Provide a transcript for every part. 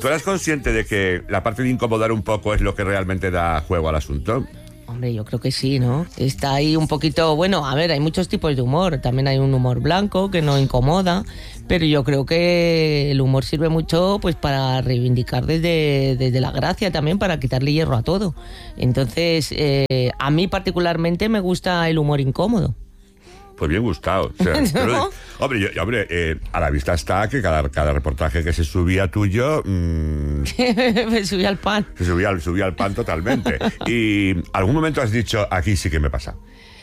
¿Tú eras consciente de que la parte de incomodar un poco es lo que realmente da juego al asunto? Hombre, yo creo que sí, ¿no? Está ahí un poquito... Bueno, a ver, hay muchos tipos de humor. También hay un humor blanco que no incomoda, pero yo creo que el humor sirve mucho pues para reivindicar desde la gracia también, para quitarle hierro a todo. Entonces, a mí particularmente me gusta el humor incómodo. Pues bien gustado. O sea, ¿No? Hombre, a la vista está que cada reportaje que se subía tuyo... Me subí al pan. Se subía al pan totalmente. Y algún momento has dicho, aquí sí que me pasa.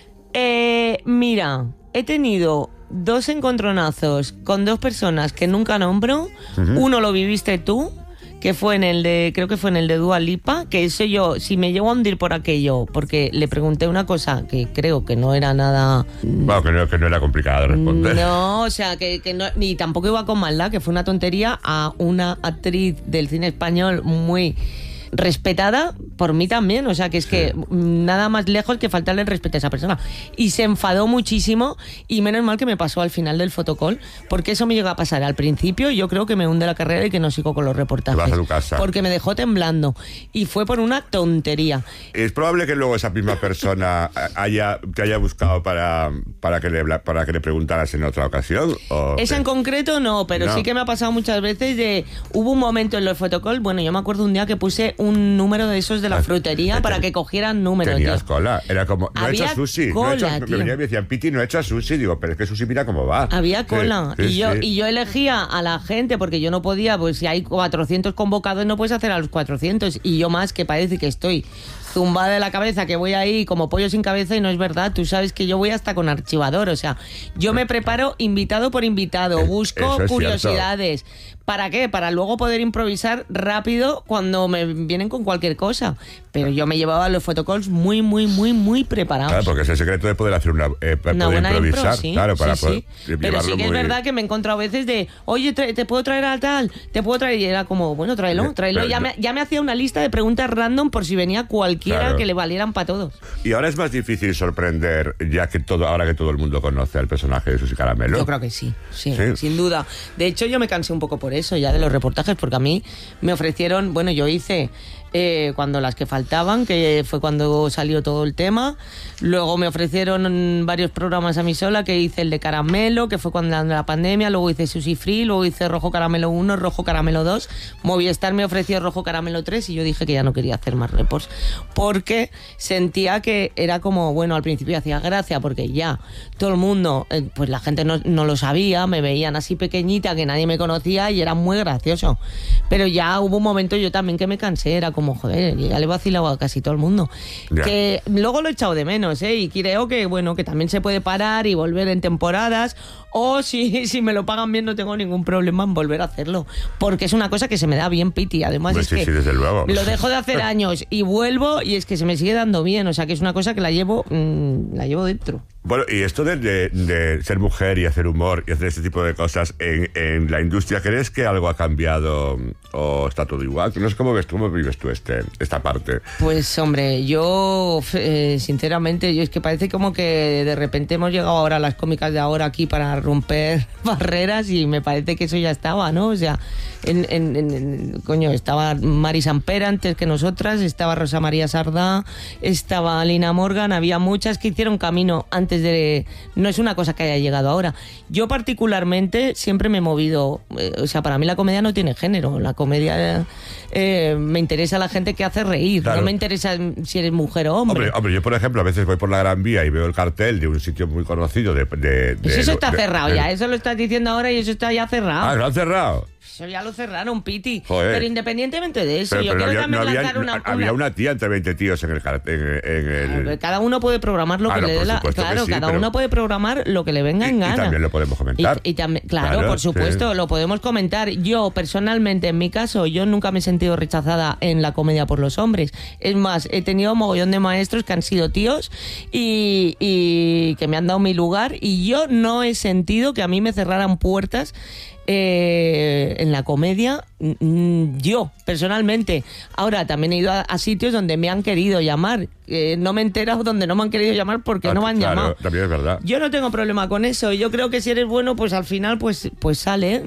Mira, he tenido 2 encontronazos con 2 personas que nunca nombro. Uh-huh. Uno lo viviste tú, que fue creo que fue en el de Dua Lipa, que eso yo, si me llego a hundir por aquello, porque le pregunté una cosa que creo que no era nada... Bueno, que no era complicado de responder. No, o sea, que no, ni tampoco iba con maldad, que fue una tontería a una actriz del cine español muy respetada por mí también, o sea que es que nada más lejos que faltarle el respeto a esa persona, y se enfadó muchísimo, y menos mal que me pasó al final del fotocall, porque eso me llega a pasar al principio, yo creo que me hunde la carrera y que no sigo con los reportajes. Te vas a tu casa. Porque me dejó temblando y fue por una tontería. Es probable que luego esa misma persona te haya buscado para que le preguntaras en otra ocasión. Esa en concreto no, pero sí que me ha pasado muchas veces hubo un momento en los fotocall, bueno, yo me acuerdo un día que puse un número de esos de la frutería para que cogieran números. Tenías cola, era como, no había he hecho sushi, cola, me venían y me decían, Piti, no he hecho sushi, digo, pero es que sushi mira cómo va. Había cola, y yo elegía a la gente, porque yo no podía, pues si hay 400 convocados no puedes hacer a los 400, y yo más que parece que estoy zumbada de la cabeza, que voy ahí como pollo sin cabeza, y no es verdad, tú sabes que yo voy hasta con archivador, o sea, yo me preparo invitado por invitado, busco curiosidades. Cierto. ¿Para qué? Para luego poder improvisar rápido cuando me vienen con cualquier cosa. Pero yo me llevaba los photocalls muy, muy, muy, muy preparados. Claro, porque es el secreto de poder hacer una buena improvisar. Sí, claro, para sí, poder pero sí que es verdad que me he encontrado veces de, oye, ¿te puedo traer a tal? ¿Te puedo traer? Y era como, bueno, tráelo. Ya me hacía una lista de preguntas random por si venía cualquiera que le valieran para todos. Y ahora es más difícil sorprender, ahora que todo el mundo conoce al personaje de Susi Caramelo. Yo creo que sí, sin duda. De hecho, yo me cansé un poco por eso ya de los reportajes, porque a mí me ofrecieron, bueno, yo hice cuando las que faltaban, que fue cuando salió todo el tema. Luego me ofrecieron varios programas a mí sola, que hice el de Caramelo, que fue cuando la pandemia. Luego hice Sushi Free, luego hice Rojo Caramelo 1, Rojo Caramelo 2. Movistar me ofreció Rojo Caramelo 3 y yo dije que ya no quería hacer más reports, porque sentía que era como, bueno, al principio hacía gracia porque ya todo el mundo, pues la gente no lo sabía, me veían así pequeñita, que nadie me conocía, y era muy gracioso. Pero ya hubo un momento yo también que me cansé, era como, joder, ya le he vacilado a casi todo el mundo. Ya. Que luego lo he echado de menos, y creo que, bueno, que también se puede parar y volver en temporadas, o si me lo pagan bien no tengo ningún problema en volver a hacerlo, porque es una cosa que se me da bien, Piti. Además pues es sí, desde luego. Lo dejo de hacer años y vuelvo, y es que se me sigue dando bien, o sea que es una cosa que la llevo dentro. Bueno, y esto de ser mujer y hacer humor y hacer este tipo de cosas en la industria, ¿crees que algo ha cambiado o está todo igual? No sé cómo vives tú esta parte. Pues hombre, yo sinceramente, yo es que parece como que de repente hemos llegado ahora a las cómicas de ahora aquí para romper barreras, y me parece que eso ya estaba, ¿no? O sea, coño, estaba Mari Sampera antes que nosotras, estaba Rosa María Sardá, estaba Lina Morgan, había muchas que hicieron camino antes de... No es una cosa que haya llegado ahora. Yo particularmente siempre me he movido, o sea, para mí la comedia no tiene género, la comedia me interesa la gente que hace reír, claro. No me interesa si eres mujer o hombre. Hombre, yo por ejemplo a veces voy por la Gran Vía y veo el cartel de un sitio muy conocido eso está cerrado ya, eso lo estás diciendo ahora y eso está ya cerrado. Ah, ¿lo han cerrado? Eso ya lo cerraron, Piti. Joder. Pero independientemente de eso, yo quiero también lanzar había una tía entre 20 tíos en el cartel. Cada uno puede programar lo que le dé la... Claro, sí, cada uno puede programar lo que le venga en gana. Y también lo podemos comentar. Y también, claro, por supuesto, lo podemos comentar. Yo, personalmente, en mi caso, yo nunca me he sentido rechazada en la comedia por los hombres. Es más, he tenido un mogollón de maestros que han sido tíos y que me han dado mi lugar, y yo no he sentido que a mí me cerraran puertas en la comedia, yo personalmente. Ahora también he ido a sitios donde me han querido llamar, no me he enterado donde no me han querido llamar porque no me han llamado. También es verdad. Yo no tengo problema con eso, yo creo que si eres bueno, pues al final pues sale, ¿no?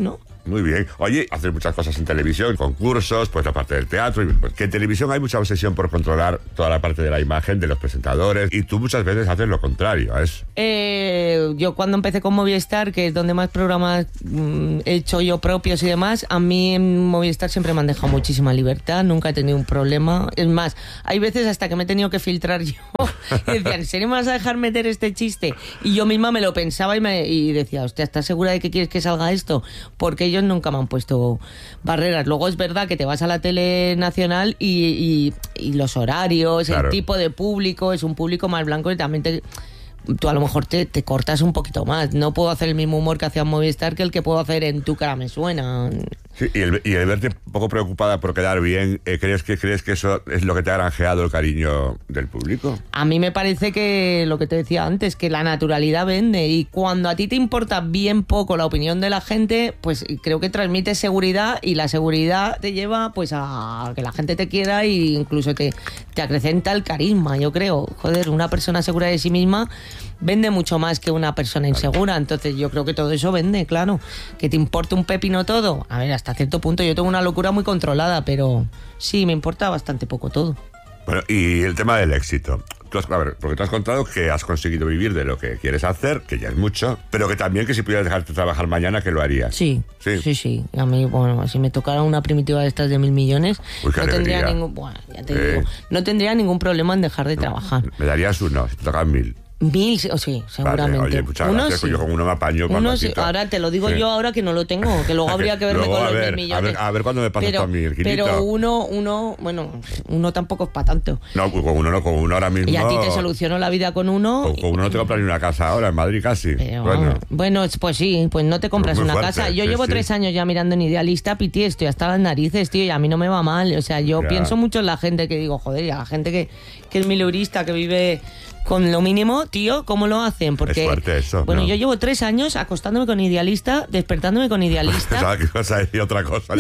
Muy bien. Oye, haces muchas cosas en televisión, concursos, pues la parte del teatro. Pues, que en televisión hay mucha obsesión por controlar toda la parte de la imagen de los presentadores y tú muchas veces haces lo contrario, ¿es? Yo cuando empecé con Movistar, que es donde más programas he hecho yo propios y demás, a mí en Movistar siempre me han dejado muchísima libertad, nunca he tenido un problema. Es más, hay veces hasta que me he tenido que filtrar yo y decía, ¿en serio me vas a dejar meter este chiste? Y yo misma me lo pensaba y decía, hostia, ¿estás segura de que quieres que salga esto? Porque ellos nunca me han puesto barreras. Luego es verdad que te vas a la tele nacional y los horarios, claro, el tipo de público, es un público más blanco y también tú a lo mejor te cortas un poquito más. No puedo hacer el mismo humor que hacía en Movistar que el que puedo hacer en Tu cara me suena. Sí, y el verte un poco preocupada por quedar bien, ¿crees que eso es lo que te ha granjeado el cariño del público? A mí me parece que lo que te decía antes, que la naturalidad vende, y cuando a ti te importa bien poco la opinión de la gente, pues creo que transmite seguridad, y la seguridad te lleva pues a que la gente te quiera e incluso te acrecenta el carisma, yo creo. Joder, una persona segura de sí misma vende mucho más que una persona insegura. Entonces yo creo que todo eso vende, claro. Que te importe un pepino todo. A ver, hasta cierto punto yo tengo una locura muy controlada, pero sí, me importa bastante poco todo. Bueno, y el tema del éxito. A ver, porque tú has contado que has conseguido vivir de lo que quieres hacer, que ya es mucho, pero que también que si pudieras dejarte trabajar mañana, que lo harías. Sí. A mí, bueno, si me tocara una primitiva de estas de 1.000 millones, no tendría ningún, bueno, ya te digo, no tendría ningún problema en dejar de trabajar. Me darías uno, si te tocan 1.000. 1.000, sí, seguramente. Vale, oye, muchas gracias, sí. Yo con uno me apaño. Sí. Ahora te lo digo yo ahora que no lo tengo, que luego habría que verme con los 1.000 millones. A ver cuándo me pasas a mí, pero uno tampoco es para tanto. No, con uno ahora mismo. Y a ti te soluciono la vida con uno. Con uno no te compras ni una casa ahora, en Madrid casi. Bueno, pues sí, pues no te compras una casa. Yo llevo 3 años ya mirando en Idealista, Piti, estoy hasta las narices, tío, y a mí no me va mal. O sea, yo pienso mucho en la gente que digo, joder, y a la gente que es mileurista, que vive con lo mínimo, tío, ¿cómo lo hacen? Porque, es fuerte eso, bueno, ¿no? Yo llevo 3 años acostándome con Idealista, despertándome con Idealista. Pensaba que ibas a decir otra cosa.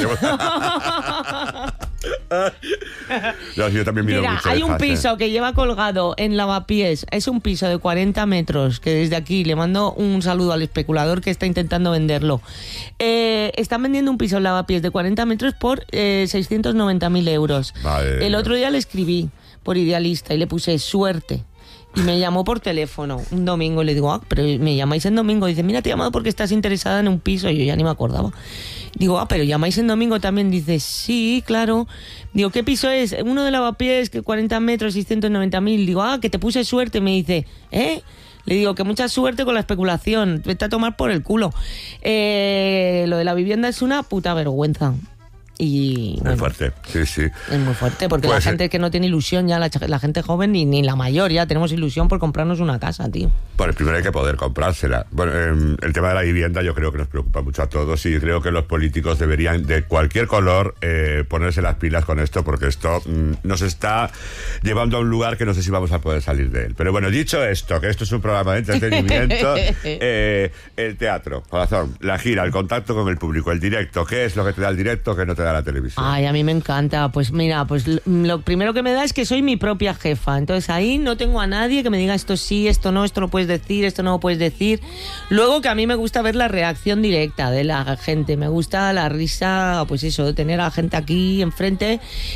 Yo también miro mucho. Hay un piso que lleva colgado en Lavapiés. Es un piso de 40 metros, que desde aquí le mando un saludo al especulador que está intentando venderlo. Están vendiendo un piso en Lavapiés de 40 metros por 690.000 euros. Vale. El otro día le escribí por Idealista y le puse suerte. Y me llamó por teléfono un domingo y le digo, pero me llamáis en domingo. Dice, mira, te he llamado porque estás interesada en un piso. Y yo ya ni me acordaba. Digo, pero llamáis en domingo también. Dice, sí, claro. Digo, ¿qué piso es? Uno de Lavapiés, que 40 metros, 690.000. Digo, que te puse suerte. Me dice, ¿eh? Le digo que mucha suerte con la especulación. Vete a tomar por el culo. Lo de la vivienda es una puta vergüenza. Y, bueno, es fuerte, sí. Es muy fuerte, porque pues la gente que no tiene ilusión ya, la gente joven ni la mayor ya tenemos ilusión por comprarnos una casa, tío. Pues primero hay que poder comprársela. Bueno, el tema de la vivienda yo creo que nos preocupa mucho a todos y creo que los políticos deberían, de cualquier color, ponerse las pilas con esto, porque esto nos está llevando a un lugar que no sé si vamos a poder salir de él. Pero bueno, dicho esto, que esto es un programa de entretenimiento, el teatro, corazón, la gira, el contacto con el público, el directo, ¿qué es lo que te da el directo que no te da la televisión? Ay, a mí me encanta. Pues mira, pues lo primero que me da es que soy mi propia jefa. Entonces ahí no tengo a nadie que me diga esto sí, esto no, esto lo puedes decir, esto no lo puedes decir. Luego que a mí me gusta ver la reacción directa de la gente. Me gusta la risa, pues eso, tener a la gente aquí enfrente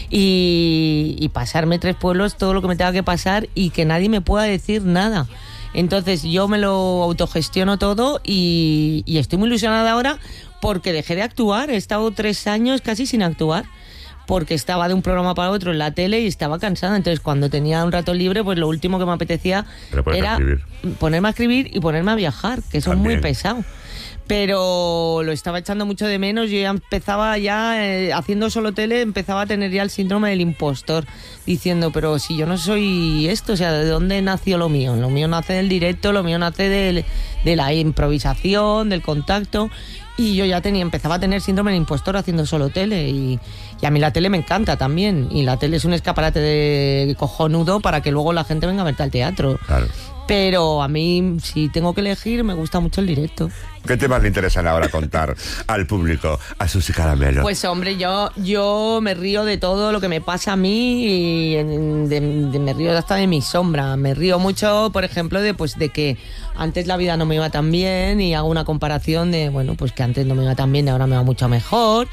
y pasarme 3 pueblos, todo lo que me tenga que pasar y que nadie me pueda decir nada. Entonces yo me lo autogestiono todo y estoy muy ilusionada ahora porque dejé de actuar. He estado 3 años casi sin actuar porque estaba de un programa para otro en la tele y estaba cansada. Entonces cuando tenía un rato libre, pues lo último que me apetecía era ponerme a escribir y ponerme a viajar, que eso es muy pesado. Pero lo estaba echando mucho de menos. Yo ya empezaba haciendo solo tele, empezaba a tener ya el síndrome del impostor, diciendo, pero si yo no soy esto, o sea, ¿de dónde nació lo mío? Lo mío nace del directo, lo mío nace de la improvisación, del contacto. Y yo ya empezaba a tener síndrome del impostor haciendo solo tele. Y a mí la tele me encanta también. Y la tele es un escaparate de cojonudo para que luego la gente venga a verte al teatro. Claro. Pero a mí, si tengo que elegir, me gusta mucho el directo. ¿Qué temas le interesan ahora contar al público, a Susi Caramelo? Pues hombre, yo me río de todo lo que me pasa a mí y me río hasta de mi sombra. Me río mucho, por ejemplo, de que antes la vida no me iba tan bien y hago una comparación de, bueno, pues que antes no me iba tan bien y ahora me va mucho mejor.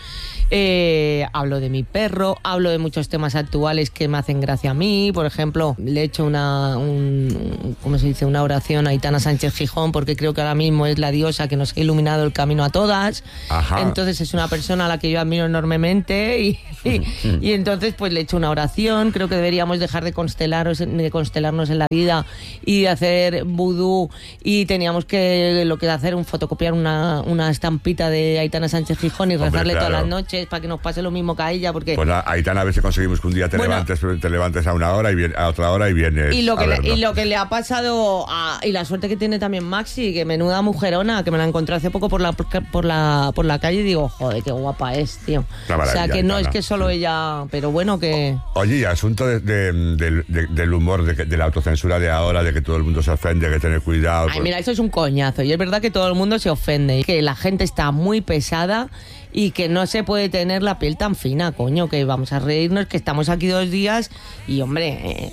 Hablo de mi perro, hablo de muchos temas actuales que me hacen gracia a mí. Por ejemplo, le he hecho una oración a Aitana Sánchez Gijón, porque creo que ahora mismo es la diosa que nos ha iluminado el camino a todas. Ajá. Entonces es una persona a la que yo admiro enormemente y entonces pues le he hecho una oración. Creo que deberíamos dejar de constelarnos en la vida y de hacer vudú, y teníamos que hacer fotocopiar una estampita de Aitana Sánchez Gijón y rezarle todas las noches para que nos pase lo mismo que a ella, porque pues Aitana, a ver si conseguimos que un día te levantes a una hora y a otra hora y vienes y lo que le ha pasado y la suerte que tiene también Maxi, que menuda mujerona, que me la encontré hace poco por la calle y digo, joder, qué guapa es, tío. O sea, que no Aitana. Es que solo ella, pero bueno, que... Oye, y asunto del humor, de la autocensura de ahora, de que todo el mundo se ofende, que tener cuidado. Ay, mira, eso es un coñazo, y es verdad que todo el mundo se ofende, y que la gente está muy pesada y que no se puede tener la piel tan fina, coño, que vamos a reírnos, que estamos aquí 2 días y, hombre,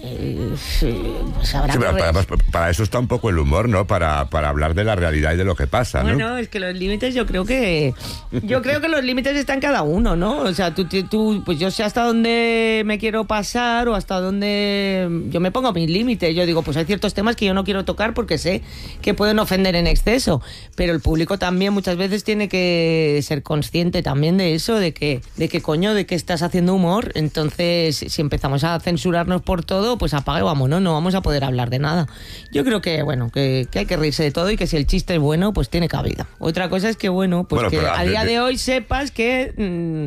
pues habrá para eso está un poco el humor, ¿no? Para hablar de la realidad y de lo que pasa, ¿no? Bueno, es que los límites yo creo que los límites están cada uno, ¿no? O sea, tú pues yo sé hasta dónde me quiero pasar o hasta dónde yo me pongo mis límites. Yo digo, pues hay ciertos temas que yo no quiero tocar porque sé que pueden ofender en exceso, pero el público también muchas veces tiene que ser consciente también de eso, de que coño, de que estás haciendo humor. Entonces, si empezamos a censurarnos por todo, pues apaga y vámonos, no vamos a poder hablar de nada. Yo creo que, bueno, que hay que reírse de todo y que si el chiste es bueno, pues tiene cabida. Otra cosa es que, bueno, pues que a día de hoy sepas que...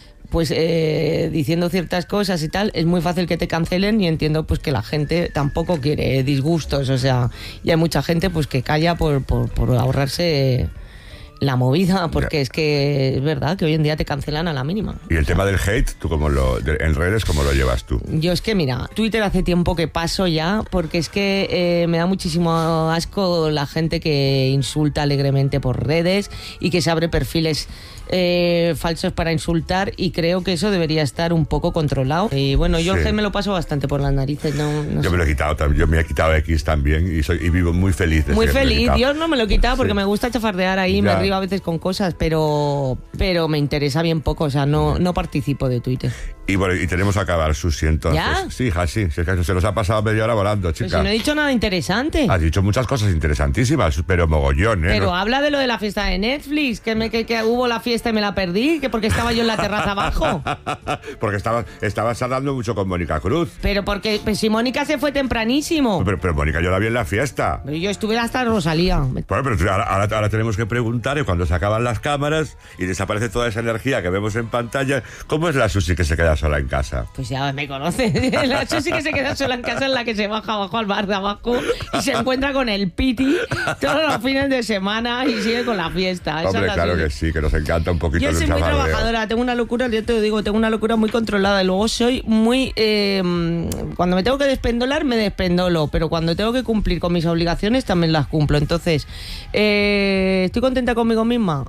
diciendo ciertas cosas y tal, es muy fácil que te cancelen, y entiendo pues que la gente tampoco quiere disgustos, o sea, y hay mucha gente pues que calla por ahorrarse la movida, porque es que es verdad que hoy en día te cancelan a la mínima. ¿Y el tema del hate, tú en redes, cómo lo llevas tú? Yo es que, mira, Twitter hace tiempo que paso ya, porque es que me da muchísimo asco la gente que insulta alegremente por redes y que se abre perfiles falsos para insultar, y creo que eso debería estar un poco controlado. Y bueno, yo el hate me lo paso bastante por las narices. Yo me lo he quitado también, yo me he quitado X también y vivo muy feliz. Muy feliz, Dios, no me lo he quitado porque me gusta chafardear ahí, me río a veces con cosas, pero me interesa bien poco, o sea, no participo de Twitter. Y bueno, y tenemos que acabar, Susi, entonces. ¿Ya? Sí, hija, sí. Se nos ha pasado media hora volando, chica. Pero si no he dicho nada interesante. Has dicho muchas cosas interesantísimas, pero mogollón, ¿eh? Pero habla de lo de la fiesta de Netflix, que hubo la fiesta y me la perdí, que porque estaba yo en la terraza abajo. Porque estabas hablando mucho con Mónica Cruz. Pero porque, pues si Mónica se fue tempranísimo. Pero Mónica, yo la vi en la fiesta. Pero yo estuve hasta Rosalía. Bueno, pero ahora tenemos que preguntar, y cuando se acaban las cámaras y desaparece toda esa energía que vemos en pantalla, ¿cómo es la Susi que se queda sola en casa? Pues ya me conoce. La Susi que se queda sola en casa es la que se baja abajo al bar de abajo y se encuentra con el Piti todos los fines de semana y sigue con la fiesta. Hombre, claro que sí, que nos encanta un poquito. Yo soy muy trabajadora, tengo una locura, yo te digo, tengo una locura muy controlada, y luego soy muy... cuando me tengo que despendolar, me despendolo, pero cuando tengo que cumplir con mis obligaciones, también las cumplo. Entonces, ¿estoy contenta conmigo misma?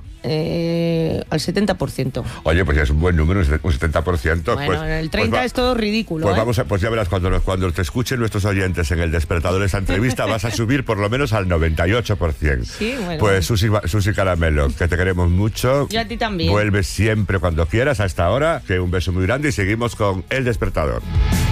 Al 70%. Oye, pues ya es un buen número, un 70%. Bueno, pues, el 30% es todo ridículo. Pues ya verás, cuando te escuchen nuestros oyentes en el despertador de esa entrevista, vas a subir por lo menos al 98%. Sí, bueno. Pues Susi Caramelo, que te queremos mucho. Yo a ti también. Vuelves siempre cuando quieras, hasta ahora. Que un beso muy grande y seguimos con El Despertador.